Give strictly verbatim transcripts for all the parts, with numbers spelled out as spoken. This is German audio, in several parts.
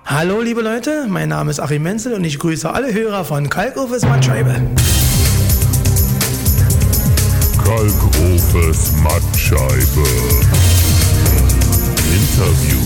Hallo liebe Leute, mein Name ist Achim Mentzel und ich grüße alle Hörer von Kalkofes Mattscheibe. Kalkofes Mattscheibe. Interview.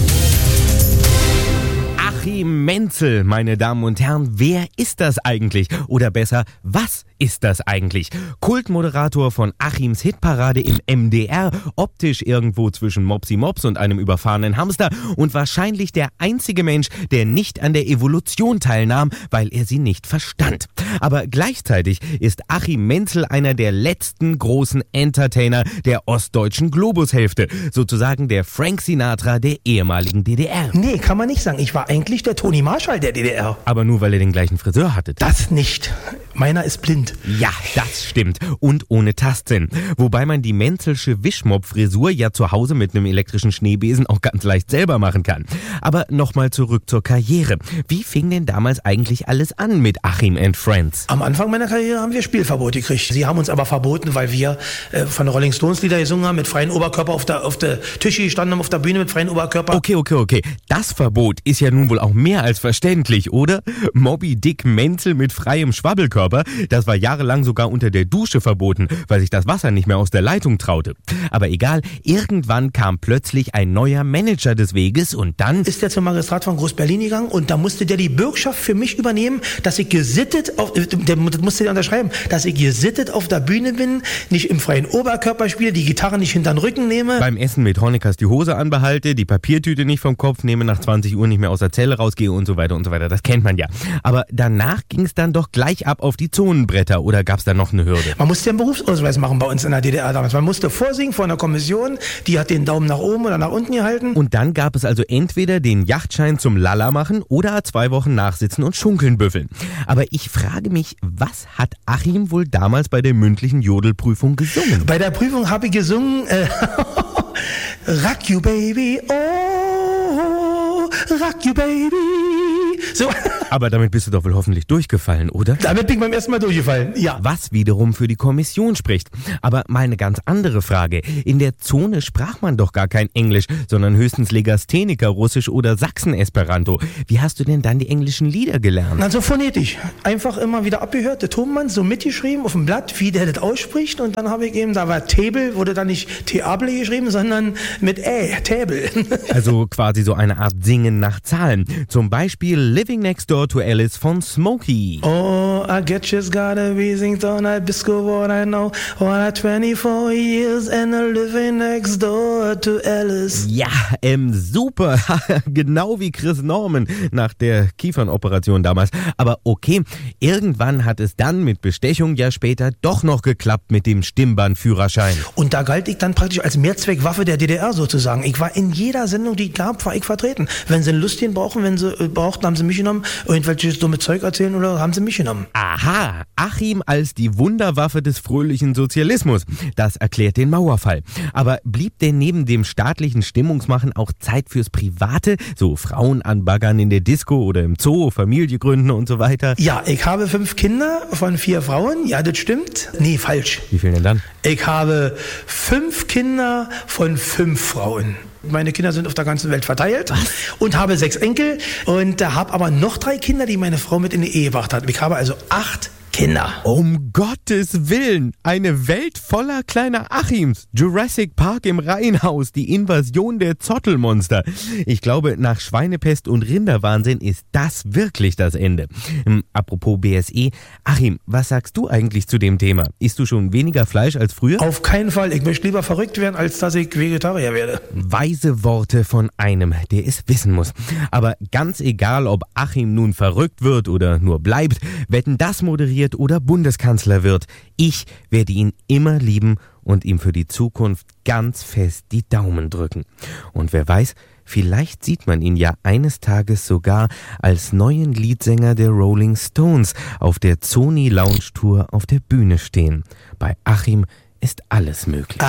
Achim Mentzel, meine Damen und Herren, wer ist das eigentlich? Oder besser, was ist das eigentlich? Kultmoderator von Achims Hitparade im M D R, optisch irgendwo zwischen Mopsi Mops und einem überfahrenen Hamster und wahrscheinlich der einzige Mensch, der nicht an der Evolution teilnahm, weil er sie nicht verstand. Aber gleichzeitig ist Achim Mentzel einer der letzten großen Entertainer der ostdeutschen Globushälfte, sozusagen der Frank Sinatra der ehemaligen D D R. Nee, kann man nicht sagen. Ich war eigentlich der Toni Marshall der D D R. Aber nur, weil ihr den gleichen Friseur hattet. Das nicht. Meiner ist blind. Ja, das stimmt. Und ohne Tastsinn. Wobei man die Mentzelsche Wischmopp-Frisur ja zu Hause mit einem elektrischen Schneebesen auch ganz leicht selber machen kann. Aber nochmal zurück zur Karriere. Wie fing denn damals eigentlich alles an mit Achim and Friends? Am Anfang meiner Karriere haben wir Spielverbot gekriegt. Sie haben uns aber verboten, weil wir äh, von den Rolling Stones Lieder gesungen haben, mit freiem Oberkörper auf der, auf der Tische gestanden haben, auf der Bühne mit freiem Oberkörper. Okay, okay, okay. Das Verbot ist ja nun wohl auch mehr als verständlich, oder? Moby Dick Mentzel mit freiem Schwabbelkörper, das war jahrelang sogar unter der Dusche verboten, weil sich das Wasser nicht mehr aus der Leitung traute. Aber egal, irgendwann kam plötzlich ein neuer Manager des Weges und dann ist der zum Magistrat von Groß-Berlin gegangen und da musste der die Bürgschaft für mich übernehmen, dass ich gesittet, auf, der musste der unterschreiben, dass ich gesittet auf der Bühne bin, nicht im freien Oberkörper spiele, die Gitarre nicht hinter den Rücken nehme. Beim Essen mit Honeckers die Hose anbehalte, die Papiertüte nicht vom Kopf nehme, nach zwanzig Uhr nicht mehr aus der Zelle rausgehe und so weiter und so weiter. Das kennt man ja. Aber danach ging es dann doch gleich ab auf die Zonenbretter oder gab es da noch eine Hürde? Man musste ja einen Berufsausweis machen bei uns in der D D R damals. Man musste vorsingen vor einer Kommission, die hat den Daumen nach oben oder nach unten gehalten. Und dann gab es also entweder den Yachtschein zum Lala machen oder zwei Wochen nachsitzen und schunkeln büffeln. Aber ich frage mich, was hat Achim wohl damals bei der mündlichen Jodelprüfung gesungen? Bei der Prüfung habe ich gesungen, äh, Rock you baby, oh, rock you baby. So. Aber damit bist du doch wohl hoffentlich durchgefallen, oder? Damit bin ich beim ersten Mal durchgefallen, ja. Was wiederum für die Kommission spricht. Aber mal eine ganz andere Frage. In der Zone sprach man doch gar kein Englisch, sondern höchstens Legastheniker, Russisch oder Sachsen-Esperanto. Wie hast du denn dann die englischen Lieder gelernt? Also phonetisch. Einfach immer wieder abgehört, der Tonmann so mitgeschrieben auf dem Blatt, wie der das ausspricht. Und dann habe ich eben, da war Table, wurde dann nicht Teable geschrieben, sondern mit Ä, Table. Also quasi so eine Art Singen nach Zahlen. Zum Beispiel Living Next Door to Alice von Smokey. Oh, I get just gotta be sing on I bisco what I know. Oh, I twenty-four years and I living next door to Alice. Ja, ähm, super. Genau wie Chris Norman nach der Kiefernoperation damals. Aber okay, irgendwann hat es dann mit Bestechung ja später doch noch geklappt mit dem Stimmbandführerschein. Und da galt ich dann praktisch als Mehrzweckwaffe der D D R sozusagen. Ich war in jeder Sendung, die es gab, war ich vertreten. Wenn sie einen Lustigen brauchen, wenn sie äh, brauchten, haben sie mich genommen. Irgendwelches dumme Zeug erzählen oder haben sie mich genommen. Aha, Achim als die Wunderwaffe des fröhlichen Sozialismus. Das erklärt den Mauerfall. Aber blieb denn neben dem staatlichen Stimmungsmachen auch Zeit fürs Private? So Frauen anbaggern in der Disco oder im Zoo, Familie gründen und so weiter? Ja, ich habe fünf Kinder von vier Frauen. Ja, das stimmt. Nee, falsch. Wie viel denn dann? Ich habe fünf Kinder von fünf Frauen. Meine Kinder sind auf der ganzen Welt verteilt. Was? Und habe sechs Enkel und habe aber noch drei Kinder, die meine Frau mit in die Ehe gebracht hat. Ich habe also acht Kinder. Um Gottes Willen, eine Welt voller kleiner Achims. Jurassic Park im Reihenhaus, die Invasion der Zottelmonster. Ich glaube, nach Schweinepest und Rinderwahnsinn ist das wirklich das Ende. Hm, apropos B S E, Achim, was sagst du eigentlich zu dem Thema? Isst du schon weniger Fleisch als früher? Auf keinen Fall. Ich möchte lieber verrückt werden, als dass ich Vegetarier werde. Weise Worte von einem, der es wissen muss. Aber ganz egal, ob Achim nun verrückt wird oder nur bleibt, Wetten, das moderiert oder Bundeskanzler wird. Ich werde ihn immer lieben und ihm für die Zukunft ganz fest die Daumen drücken. Und wer weiß, vielleicht sieht man ihn ja eines Tages sogar als neuen Leadsänger der Rolling Stones auf der Sony Lounge Tour auf der Bühne stehen. Bei Achim ist alles möglich.